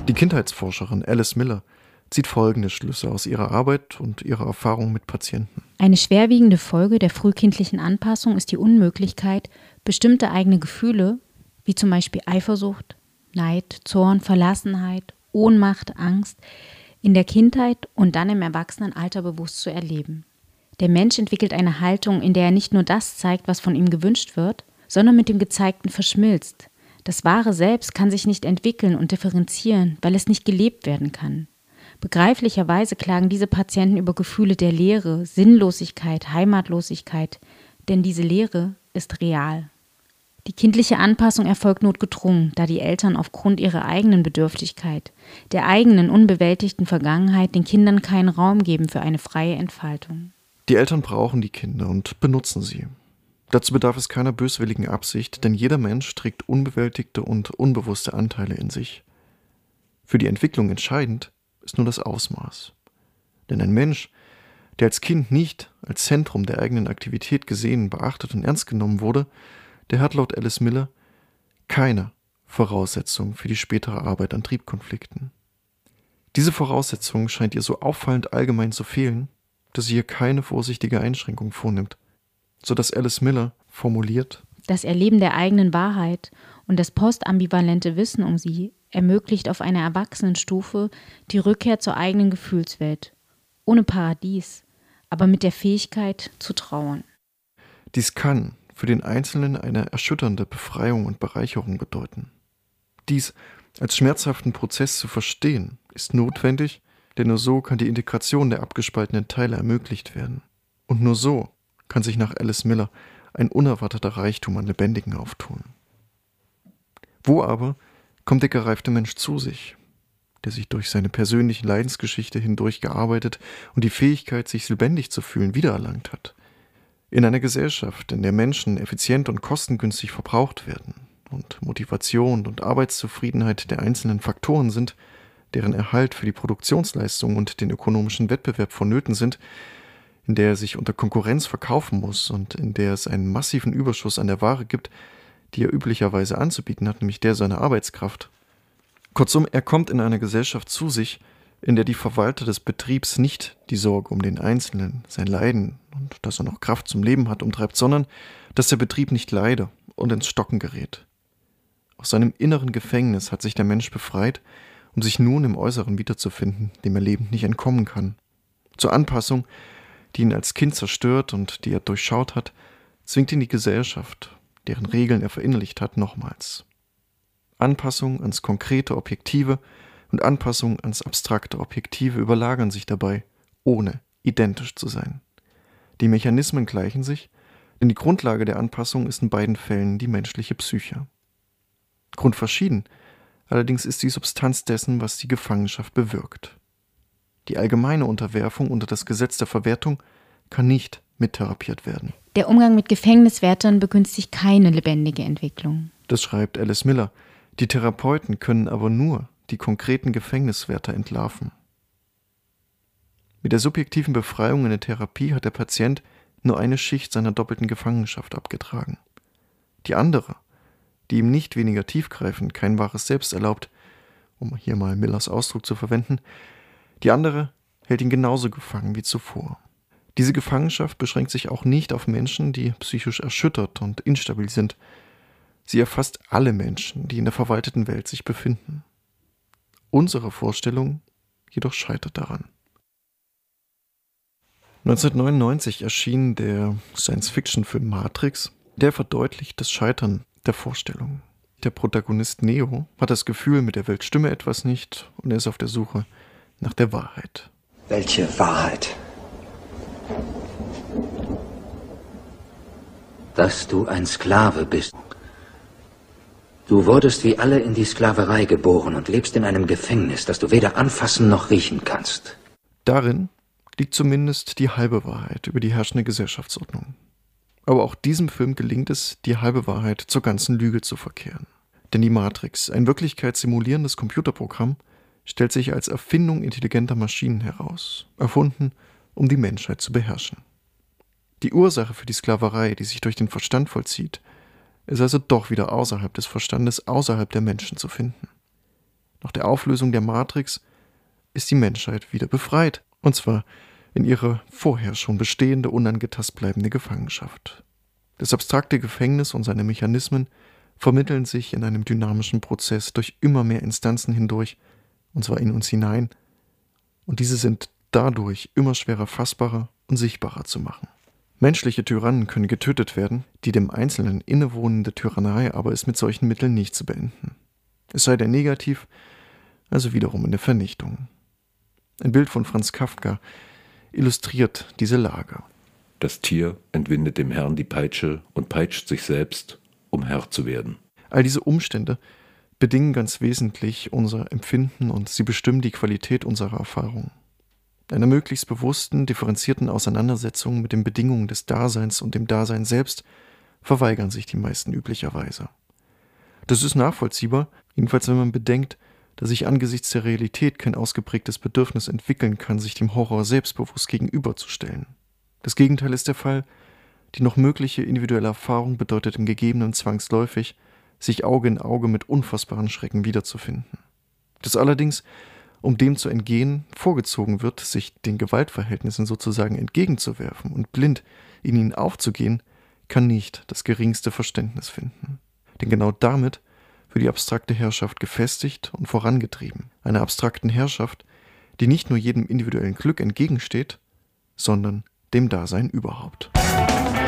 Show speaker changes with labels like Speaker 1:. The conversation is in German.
Speaker 1: Die Kindheitsforscherin Alice Miller zieht folgende Schlüsse aus ihrer Arbeit und ihrer Erfahrung mit Patienten.
Speaker 2: Eine schwerwiegende Folge der frühkindlichen Anpassung ist die Unmöglichkeit, bestimmte eigene Gefühle, wie zum Beispiel Eifersucht, Neid, Zorn, Verlassenheit, Ohnmacht, Angst, in der Kindheit und dann im Erwachsenenalter bewusst zu erleben. Der Mensch entwickelt eine Haltung, in der er nicht nur das zeigt, was von ihm gewünscht wird, sondern mit dem Gezeigten verschmilzt. Das wahre Selbst kann sich nicht entwickeln und differenzieren, weil es nicht gelebt werden kann. Begreiflicherweise klagen diese Patienten über Gefühle der Leere, Sinnlosigkeit, Heimatlosigkeit, denn diese Leere ist real. Die kindliche Anpassung erfolgt notgedrungen, da die Eltern aufgrund ihrer eigenen Bedürftigkeit, der eigenen unbewältigten Vergangenheit den Kindern keinen Raum geben für eine freie Entfaltung.
Speaker 1: Die Eltern brauchen die Kinder und benutzen sie. Dazu bedarf es keiner böswilligen Absicht, denn jeder Mensch trägt unbewältigte und unbewusste Anteile in sich. Für die Entwicklung entscheidend ist nur das Ausmaß. Denn ein Mensch, der als Kind nicht als Zentrum der eigenen Aktivität gesehen, beachtet und ernst genommen wurde, der hat laut Alice Miller keine Voraussetzung für die spätere Arbeit an Triebkonflikten. Diese Voraussetzung scheint ihr so auffallend allgemein zu fehlen, dass sie hier keine vorsichtige Einschränkung vornimmt, sodass Alice Miller formuliert:
Speaker 2: Das Erleben der eigenen Wahrheit und das postambivalente Wissen um sie ermöglicht auf einer Erwachsenenstufe die Rückkehr zur eigenen Gefühlswelt, ohne Paradies, aber mit der Fähigkeit zu trauern.
Speaker 1: Dies kann für den Einzelnen eine erschütternde Befreiung und Bereicherung bedeuten. Dies als schmerzhaften Prozess zu verstehen, ist notwendig, denn nur so kann die Integration der abgespaltenen Teile ermöglicht werden. Und nur so kann sich nach Alice Miller ein unerwarteter Reichtum an Lebendigen auftun. Wo aber kommt der gereifte Mensch zu sich, der sich durch seine persönliche Leidensgeschichte hindurch gearbeitet und die Fähigkeit, sich lebendig zu fühlen, wiedererlangt hat? In einer Gesellschaft, in der Menschen effizient und kostengünstig verbraucht werden und Motivation und Arbeitszufriedenheit der einzelnen Faktoren sind, deren Erhalt für die Produktionsleistung und den ökonomischen Wettbewerb vonnöten sind, in der er sich unter Konkurrenz verkaufen muss und in der es einen massiven Überschuss an der Ware gibt, die er üblicherweise anzubieten hat, nämlich der seiner Arbeitskraft. Kurzum, er kommt in einer Gesellschaft zu sich, in der die Verwalter des Betriebs nicht die Sorge um den Einzelnen, sein Leiden und dass er noch Kraft zum Leben hat, umtreibt, sondern dass der Betrieb nicht leide und ins Stocken gerät. Aus seinem inneren Gefängnis hat sich der Mensch befreit, um sich nun im Äußeren wiederzufinden, dem er lebend nicht entkommen kann. Zur Anpassung, die ihn als Kind zerstört und die er durchschaut hat, zwingt ihn die Gesellschaft, deren Regeln er verinnerlicht hat, nochmals. Anpassung ans konkrete Objektive und Anpassung ans abstrakte Objektive überlagern sich dabei, ohne identisch zu sein. Die Mechanismen gleichen sich, denn die Grundlage der Anpassung ist in beiden Fällen die menschliche Psyche. Grundverschieden allerdings ist die Substanz dessen, was die Gefangenschaft bewirkt. Die allgemeine Unterwerfung unter das Gesetz der Verwertung kann nicht mittherapiert werden.
Speaker 2: Der Umgang mit Gefängniswärtern begünstigt keine lebendige Entwicklung.
Speaker 1: Das schreibt Alice Miller. Die Therapeuten können aber nur die konkreten Gefängniswärter entlarven. Mit der subjektiven Befreiung in der Therapie hat der Patient nur eine Schicht seiner doppelten Gefangenschaft abgetragen. Die andere, die ihm nicht weniger tiefgreifend kein wahres Selbst erlaubt, um hier mal Millers Ausdruck zu verwenden, die andere hält ihn genauso gefangen wie zuvor. Diese Gefangenschaft beschränkt sich auch nicht auf Menschen, die psychisch erschüttert und instabil sind. Sie erfasst alle Menschen, die in der verwalteten Welt sich befinden. Unsere Vorstellung jedoch scheitert daran. 1999 erschien der Science-Fiction-Film Matrix, der verdeutlicht das Scheitern der Vorstellung. Der Protagonist Neo hat das Gefühl, mit der Welt stimme etwas nicht und er ist auf der Suche nach der Wahrheit.
Speaker 3: Welche Wahrheit? Dass du ein Sklave bist. Du wurdest wie alle in die Sklaverei geboren und lebst in einem Gefängnis, das du weder anfassen noch riechen kannst.
Speaker 1: Darin liegt zumindest die halbe Wahrheit über die herrschende Gesellschaftsordnung. Aber auch diesem Film gelingt es, die halbe Wahrheit zur ganzen Lüge zu verkehren. Denn die Matrix, ein wirklichkeitssimulierendes Computerprogramm, stellt sich als Erfindung intelligenter Maschinen heraus, erfunden, um die Menschheit zu beherrschen. Die Ursache für die Sklaverei, die sich durch den Verstand vollzieht, ist also doch wieder außerhalb des Verstandes, außerhalb der Menschen zu finden. Nach der Auflösung der Matrix ist die Menschheit wieder befreit, und zwar in ihre vorher schon bestehende, unangetastet bleibende Gefangenschaft. Das abstrakte Gefängnis und seine Mechanismen vermitteln sich in einem dynamischen Prozess durch immer mehr Instanzen hindurch, und zwar in uns hinein, und diese sind dadurch immer schwerer fassbarer und sichtbarer zu machen. Menschliche Tyrannen können getötet werden, die dem Einzelnen innewohnende Tyrannei aber ist mit solchen Mitteln nicht zu beenden. Es sei denn negativ, also wiederum in der Vernichtung. Ein Bild von Franz Kafka illustriert diese Lage.
Speaker 4: Das Tier entwindet dem Herrn die Peitsche und peitscht sich selbst, um Herr zu werden.
Speaker 1: All diese Umstände bedingen ganz wesentlich unser Empfinden und sie bestimmen die Qualität unserer Erfahrung. Einer möglichst bewussten, differenzierten Auseinandersetzung mit den Bedingungen des Daseins und dem Dasein selbst verweigern sich die meisten üblicherweise. Das ist nachvollziehbar, jedenfalls wenn man bedenkt, dass sich angesichts der Realität kein ausgeprägtes Bedürfnis entwickeln kann, sich dem Horror selbstbewusst gegenüberzustellen. Das Gegenteil ist der Fall. Die noch mögliche individuelle Erfahrung bedeutet im Gegebenen zwangsläufig, sich Auge in Auge mit unfassbaren Schrecken wiederzufinden. Das allerdings, um dem zu entgehen, vorgezogen wird, sich den Gewaltverhältnissen sozusagen entgegenzuwerfen und blind in ihnen aufzugehen, kann nicht das geringste Verständnis finden. Denn genau damit wird die abstrakte Herrschaft gefestigt und vorangetrieben. Einer abstrakten Herrschaft, die nicht nur jedem individuellen Glück entgegensteht, sondern dem Dasein überhaupt.